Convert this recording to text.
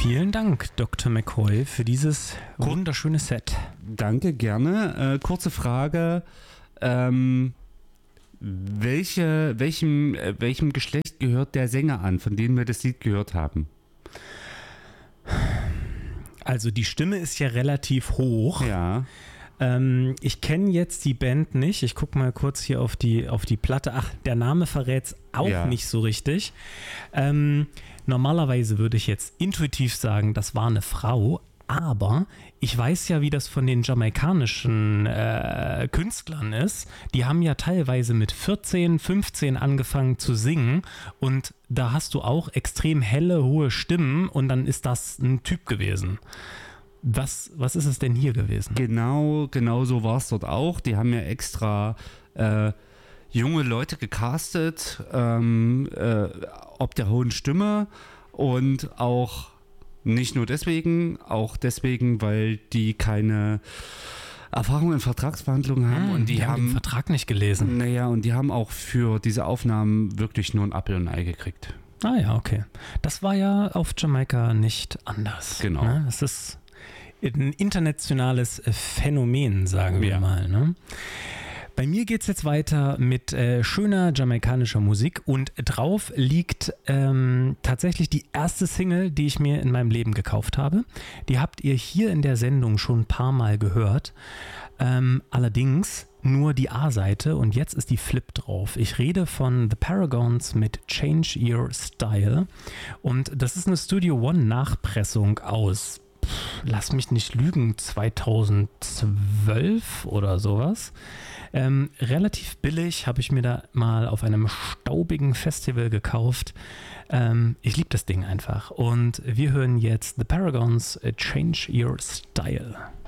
Vielen Dank, Dr. McCoy, für dieses wunderschöne Set. Danke, gerne. Kurze Frage. Welchem Geschlecht gehört der Sänger an, von dem wir das Lied gehört haben? Also die Stimme ist ja relativ hoch. Ja. Ich kenne jetzt die Band nicht. Ich gucke mal kurz hier auf die Platte. Ach, der Name verrät es auch nicht so richtig. Normalerweise würde ich jetzt intuitiv sagen, das war eine Frau. Aber ich weiß ja, wie das von den jamaikanischen Künstlern ist. Die haben ja teilweise mit 14, 15 angefangen zu singen. Und da hast du auch extrem helle, hohe Stimmen. Und dann ist das ein Typ gewesen. Was ist es denn hier gewesen? Genau so war es dort auch. Die haben ja extra junge Leute gecastet, ob der hohen Stimme und auch nicht nur deswegen, auch deswegen, weil die keine Erfahrung in Vertragsverhandlungen haben. Und die haben den Vertrag nicht gelesen. Naja, und die haben auch für diese Aufnahmen wirklich nur ein Apfel und ein Ei gekriegt. Ah ja, okay. Das war ja auf Jamaika nicht anders. Genau. Ne? Das ist ein internationales Phänomen, sagen wir mal. Ne? Bei mir geht es jetzt weiter mit schöner jamaikanischer Musik und drauf liegt tatsächlich die erste Single, die ich mir in meinem Leben gekauft habe. Die habt ihr hier in der Sendung schon ein paar Mal gehört. Allerdings nur die A-Seite und jetzt ist die Flip drauf. Ich rede von The Paragons mit Change Your Style und das ist eine Studio One Nachpressung aus, lass mich nicht lügen, 2012 oder sowas. Relativ billig, habe ich mir da mal auf einem staubigen Festival gekauft. Ich liebe das Ding einfach. Und wir hören jetzt The Paragons, Change Your Style.